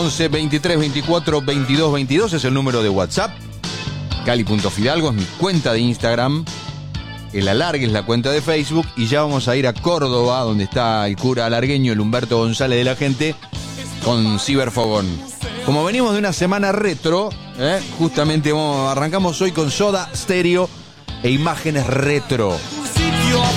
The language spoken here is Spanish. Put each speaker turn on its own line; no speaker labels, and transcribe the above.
11 23 24 22 22 es el número de WhatsApp. Cali.Fidalgo es mi cuenta de Instagram. El Alargue es la cuenta de Facebook. Y ya vamos a ir a Córdoba, donde está el cura alargueño, el Humberto González de la Gente, con Ciberfogón. Como venimos de una semana retro, justamente arrancamos hoy con Soda Stereo e imágenes retro.